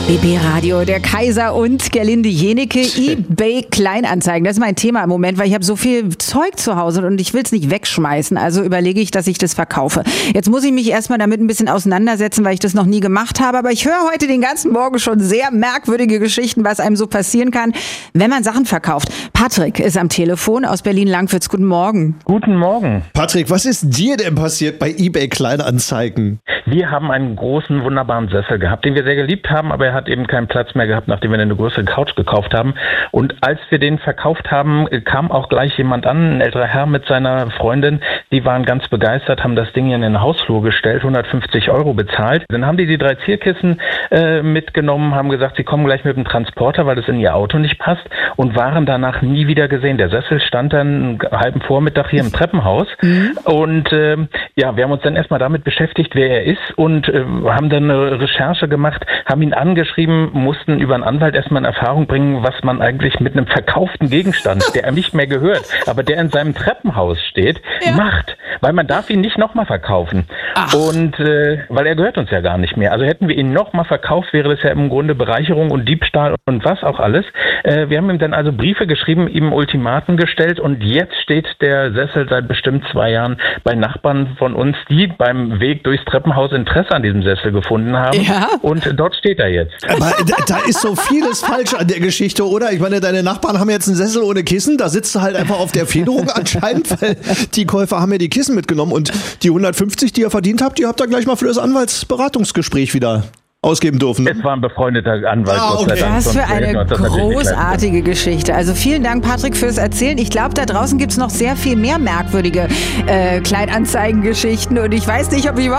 BB Radio, der Kaiser und Gerlinde Jenecke, eBay Kleinanzeigen. Das ist mein Thema im Moment, weil ich habe so viel Zeug zu Hause und ich will es nicht wegschmeißen. Also überlege ich, dass ich das verkaufe. Jetzt muss ich mich erstmal damit ein bisschen auseinandersetzen, weil ich das noch nie gemacht habe. Aber ich höre heute den ganzen Morgen schon sehr merkwürdige Geschichten, was einem so passieren kann, wenn man Sachen verkauft. Patrick ist am Telefon aus Berlin-Langwitz. Guten Morgen. Guten Morgen. Patrick, was ist dir denn passiert bei eBay Kleinanzeigen? Wir haben einen großen, wunderbaren Sessel gehabt, den wir sehr geliebt haben, aber er hat eben keinen Platz mehr gehabt, nachdem wir eine größere Couch gekauft haben. Und als wir den verkauft haben, kam auch gleich jemand an, ein älterer Herr mit seiner Freundin. Die waren ganz begeistert, haben das Ding in den Hausflur gestellt, 150 € bezahlt. Dann haben die 3 Zierkissen mitgenommen, haben gesagt, sie kommen gleich mit dem Transporter, weil das in ihr Auto nicht passt, und waren danach nie wieder gesehen. Der Sessel stand dann einen halben Vormittag hier im Treppenhaus. Und wir haben uns dann erstmal damit beschäftigt, wer er ist, und haben dann eine Recherche gemacht, haben ihn angeschrieben, mussten über einen Anwalt erstmal in Erfahrung bringen, was man eigentlich mit einem verkauften Gegenstand, der einem nicht mehr gehört, aber der in seinem Treppenhaus steht, macht. Weil man darf ihn nicht nochmal verkaufen. Und weil er gehört uns ja gar nicht mehr. Also hätten wir ihn nochmal verkauft, wäre das ja im Grunde Bereicherung und Diebstahl und was auch alles. Wir haben ihm dann also Briefe geschrieben, ihm Ultimaten gestellt, und jetzt steht der Sessel seit bestimmt 2 Jahren bei Nachbarn von uns, die beim Weg durchs Treppenhaus Interesse an diesem Sessel gefunden haben. Ja. Und dort steht er jetzt. Aber da ist so vieles falsch an der Geschichte, oder? Ich meine, deine Nachbarn haben jetzt einen Sessel ohne Kissen, da sitzt du halt einfach auf der Federung anscheinend, weil die Käufer haben ja die Kissen mitgenommen, und die 150, die ihr verdient habt, die habt ihr gleich mal für das Anwaltsberatungsgespräch wieder ausgeben dürfen. Es war ein befreundeter Anwalt. Okay. Was für eine großartige Geschichte. Also vielen Dank, Patrick, fürs Erzählen. Ich glaube, da draußen gibt es noch sehr viel mehr merkwürdige Kleinanzeigengeschichten, und ich weiß nicht, ob ich